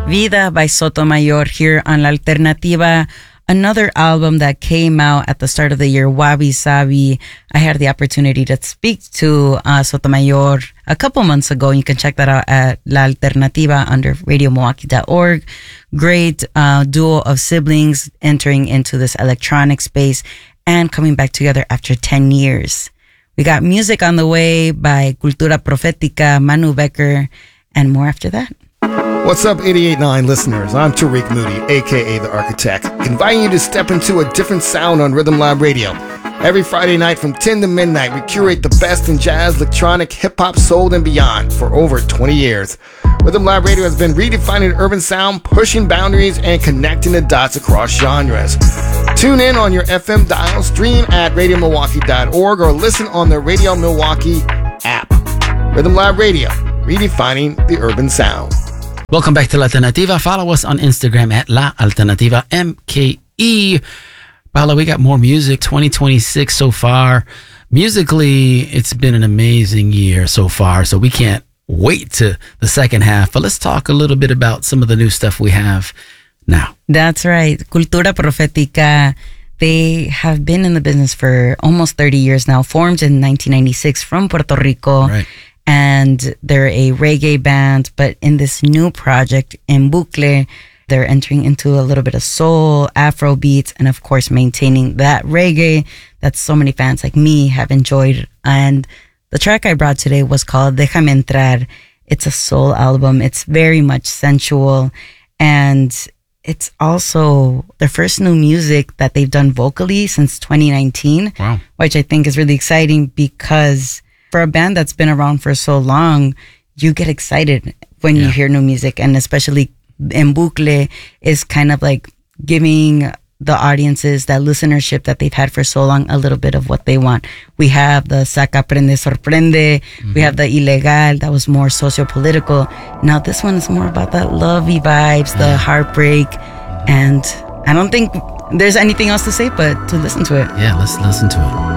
Vida by Sotomayor here on La Alternativa. Another album that came out at the start of the year, Wabi Sabi. I had the opportunity to speak to Sotomayor a couple months ago. You can check that out at La Alternativa under radiomilwaukee.org. Great duo of siblings entering into this electronic space and coming back together after 10 years. We got music on the way by Cultura Profética, Manu Becker, and more after that. What's up, 88.9 listeners? I'm Tariq Moody, a.k.a. The Architect, inviting you to step into a different sound on Rhythm Lab Radio. Every Friday night from 10 to midnight, we curate the best in jazz, electronic, hip-hop, soul, and beyond for over 20 years. Rhythm Lab Radio has been redefining urban sound, pushing boundaries, and connecting the dots across genres. Tune in on your FM dial, stream at radiomilwaukee.org, or listen on the Radio Milwaukee app. Rhythm Lab Radio, redefining the urban sound. Welcome back to La Alternativa. Follow us on Instagram at La Alternativa MKE. Paula, we got more music. 2026 so far. Musically, it's been an amazing year so far, so we can't wait to the second half. But let's talk a little bit about some of the new stuff we have now. That's right. Cultura Profética. They have been in the business for almost 30 years now, formed in 1996 from Puerto Rico. Right. And they're a reggae band, but in this new project, En Bucle, they're entering into a little bit of soul, Afro beats, and of course maintaining that reggae that so many fans like me have enjoyed. And the track I brought today was called Déjame Entrar. It's a soul album. It's very much sensual, and it's also the first new music that they've done vocally since 2019, Wow. Which I think is really exciting because for a band that's been around for so long, you get excited when you hear new music, and especially En Bucle is kind of like giving the audiences that listenership that they've had for so long a little bit of what they want. We have the Saca Prende Sorprende, we have the Ilegal, that was more socio-political. Now this one is more about that lovey vibes, the heartbreak, and I don't think there's anything else to say but to listen to it. Yeah, let's listen to it.